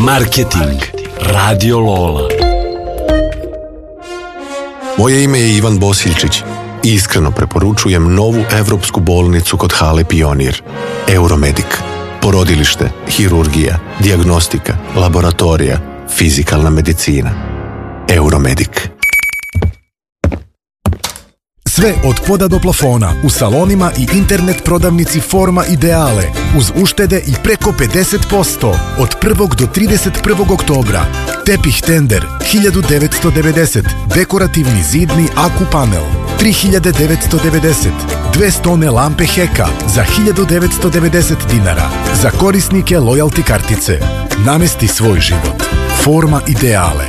Marketing. Radio Lola. Moje ime je Ivan Bosiljčić i iskreno preporučujem novu evropsku bolnicu kod hale Pionir. Euromedik. Porodilište, hirurgija, dijagnostika, laboratorija, fizikalna medicina. Euromedik. Sve od poda do plafona u salonima i internet prodavnici Forma Ideale uz uštede i preko 50% od 1. do 31. oktobra. Tepih tender 1990, dekorativni zidni Aku panel 3990, 200 lampe Heka za 1990 dinara. Za korisnike lojalty kartice. Namesti svoj život. Forma Ideale.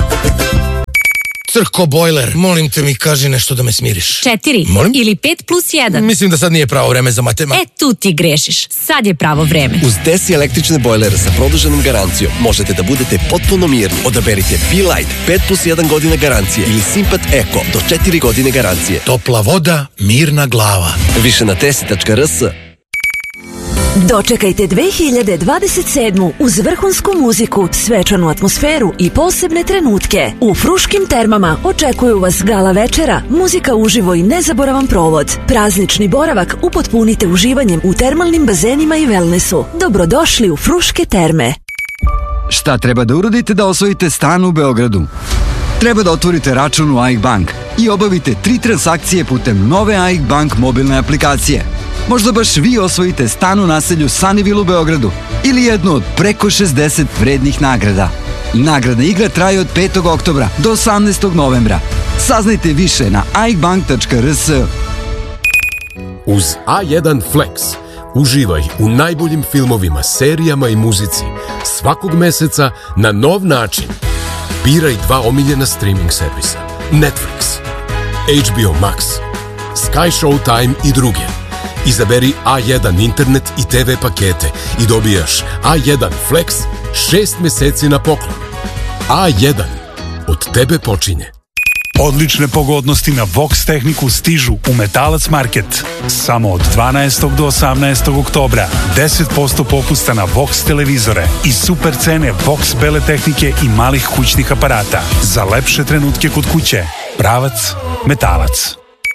Crko bojler, molim te mi kaži nešto da me smiriš. 4 Molim? ili 5 plus 1. Mislim da sad nije pravo vreme za matematik. Tu ti grešiš. Sad je pravo vreme. Uz Desi električne bojlere sa produženom garancijom možete da budete potpuno mirni. Odaberite P-Light 5 plus 1 godina garancije ili Simpat Eko do 4 godine garancije. Topla voda, mirna glava. Više na tesi.rs. Dočekajte 2027. uz vrhunsku muziku, svečanu atmosferu i posebne trenutke. U Fruškim termama očekuju vas gala večera, muzika uživo i nezaboravan provod. Praznični boravak upotpunite uživanjem u termalnim bazenima i wellnessu. Dobrodošli u Fruške terme. Šta treba da uradite da osvojite stan u Beogradu? Treba da otvorite račun u AIK Bank i obavite 3 transakcije putem nove AIK Bank mobilne aplikacije. Možda baš vi osvojite stan u naselju Sunnyville u Beogradu ili jednu od preko 60 vrednih nagrada. Nagradna igra traje od 5. oktobra do 18. novembra. Saznajte više na aikbank.rs. Uz A1 Flex uživaj u najboljim filmovima, serijama i muzici svakog meseca na nov način. Biraj 2 omiljena streaming servisa: Netflix, HBO Max, Sky Showtime i druge. Izaberi A1 internet i TV pakete i dobijaš A1 Flex 6 meseci na poklon. A1. Od tebe počinje. Odlične pogodnosti na Vox tehniku stižu u Metalac Market. Samo od 12. do 18. oktobra 10% popusta na Vox televizore i super cene Vox bele tehnike i malih kućnih aparata. Za lepše trenutke kod kuće. Pravac Metalac.